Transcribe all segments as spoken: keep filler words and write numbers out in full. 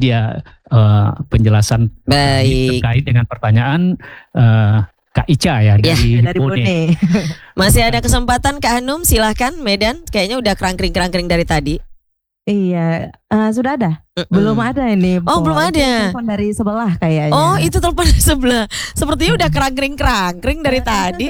dia uh, penjelasan Baik. terkait dengan pertanyaan uh, Kak Ica ya, Ya, dari, dari Bone. Bone. Masih ada kesempatan Kak Hanum, silahkan Medan. Kayaknya udah kerangkring-kerangkring dari tadi. Iya, uh, sudah ada? Mm-mm. Belum ada ini. Oh, Po. belum Itu ada. telepon dari sebelah kayaknya. Oh, itu telepon dari sebelah. Sepertinya udah kerangkring-kerangkring dari tadi.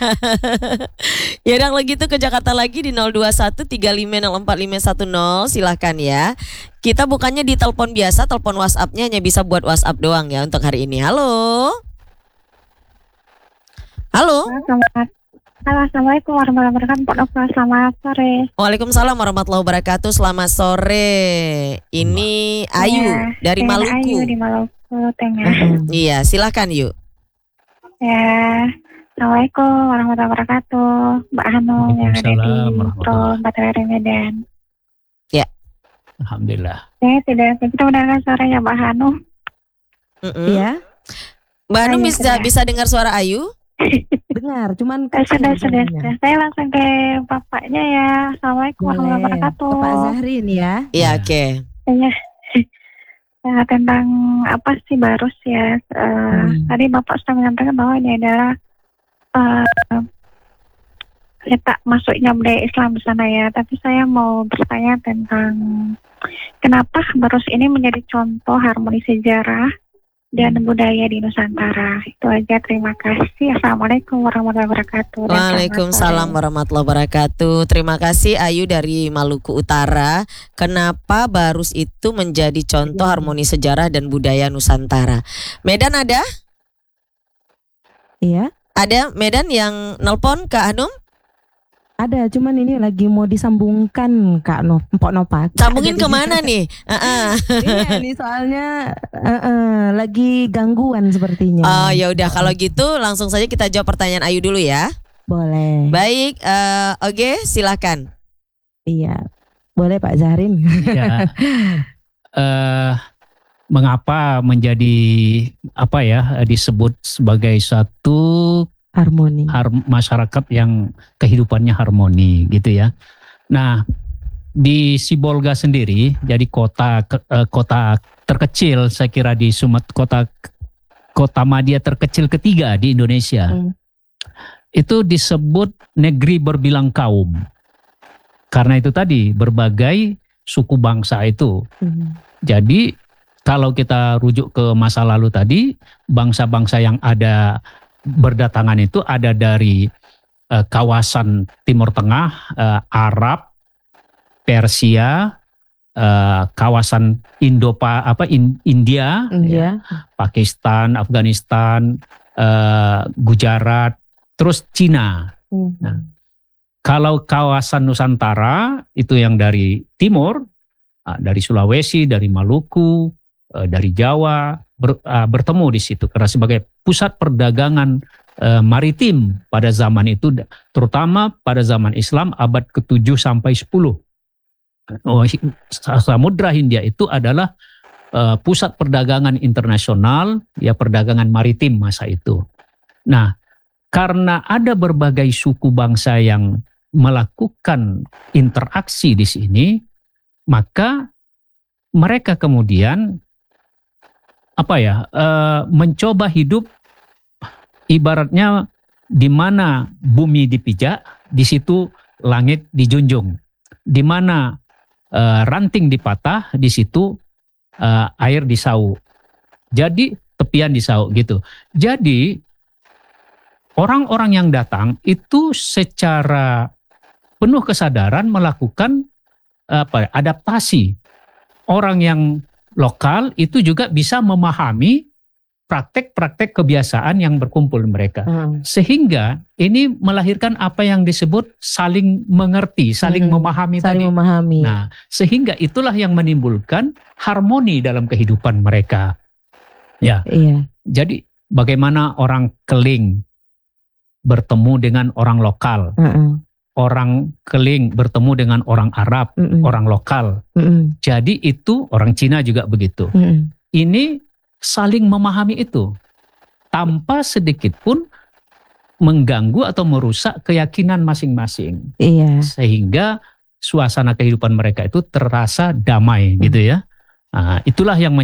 Ya udah, kalau gitu ke Jakarta lagi di nol dua satu tiga lima nol empat lima satu nol, silahkan ya. Kita bukannya di telepon biasa, telepon WhatsApp-nya hanya bisa buat WhatsApp doang ya untuk hari ini. Halo. Halo. Selamat, halo, assalamualaikum warahmatullahi wabarakatuh. Pak Nova, selamat sore. Waalaikumsalam warahmatullahi wabarakatuh. Selamat sore. Ini Ayu Ya, dari saya Maluku. Ayu di Maluku Tengah. Iya, silahkan yuk. Ya, assalamualaikum warahmatullahi wabarakatuh. Mbak Hanum yang ada di Waalaikumsalam Pro warahmatullahi. Baterai Medan. Alhamdulillah. Saya tidak begitu mendengar suaranya Mbak Hanum. Mm-mm. Iya, Mbak Hanum Ayu, bisa sudah. bisa dengar suara Ayu? dengar. Cuman Eh, sudah, kecil sudah, suaranya. sudah. Saya langsung ke bapaknya ya. Assalamualaikum warahmatullahi Boleh. wabarakatuh. Ke Pak Zahrin ya. Iya, Ya. oke. Iya. Ya, tentang apa sih Barus ya? Eh, Hmm. Tadi Bapak sudah menyampaikan bahwa ini adalah eh, letak masuknya budaya Islam di sana ya. Tapi saya mau bertanya tentang kenapa Barus ini menjadi contoh harmoni sejarah dan budaya di Nusantara. Itu aja. Terima kasih. Assalamualaikum warahmatullahi wabarakatuh. Dan selamat Waalaikumsalam sore. warahmatullahi wabarakatuh. Terima kasih Ayu dari Maluku Utara. Kenapa Barus itu menjadi contoh harmoni sejarah dan budaya Nusantara? Medan ada? Iya, Ada Medan yang nelpon Kak Hanum? ada. Cuman ini lagi mau disambungkan Kak Nop, Mpok Nopa. Sambungin Jadi- kemana nih? Ah, ah. Iya, ini soalnya eh, eh, lagi gangguan sepertinya. Oh ya udah, kalau gitu langsung saja kita jawab pertanyaan Ayu dulu ya. Boleh. Baik, eh, oke silakan. Iya, boleh Pak Zahrin. Ya. Eh, mengapa menjadi apa ya disebut sebagai satu Harmoni. har- masyarakat yang kehidupannya harmoni gitu ya. Nah, di Sibolga sendiri jadi kota ke- eh, kota terkecil saya kira di Sumatera, kota kota madya terkecil ketiga di Indonesia. Hmm. Itu disebut negeri berbilang kaum. Karena itu tadi berbagai suku bangsa itu. Hmm. Jadi kalau kita rujuk ke masa lalu tadi, bangsa-bangsa yang ada berdatangan itu ada dari eh, kawasan Timur Tengah, eh, Arab, Persia, eh, kawasan Indo apa In- India, ya, Iya. Pakistan, Afghanistan, eh, Gujarat, terus Cina. Hmm. Nah, kalau kawasan Nusantara itu yang dari timur, ah, dari Sulawesi, dari Maluku, eh, dari Jawa, ber- ah, bertemu di situ karena sebagai pusat perdagangan eh, maritim pada zaman itu, terutama pada zaman Islam abad ketujuh sampai sepuluh. Oh, Samudra Hindia itu adalah eh, pusat perdagangan internasional, ya perdagangan maritim masa itu. Nah, karena ada berbagai suku bangsa yang melakukan interaksi di sini, maka mereka kemudian apa ya eh, mencoba hidup ibaratnya di mana bumi dipijak, di situ langit dijunjung, di mana eh, ranting dipatah, di situ eh, air disau. Jadi tepian disau gitu. Jadi orang-orang yang datang itu secara penuh kesadaran melakukan apa adaptasi. Orang yang lokal itu juga bisa memahami praktek-praktek kebiasaan yang berkumpul mereka. Hmm. Sehingga ini melahirkan apa yang disebut saling mengerti, saling Hmm, memahami Saling tadi. memahami. Nah, sehingga itulah yang menimbulkan harmoni dalam kehidupan mereka. Ya, Iya. jadi bagaimana orang Keling bertemu dengan orang lokal, Heeh. orang Keling bertemu dengan orang Arab, Mm-mm. orang lokal. Mm-mm. Jadi itu orang Cina juga begitu. Mm-mm. Ini saling memahami itu tanpa sedikit pun mengganggu atau merusak keyakinan masing-masing, Iya. sehingga suasana kehidupan mereka itu terasa damai gitu ya. Nah, itulah yang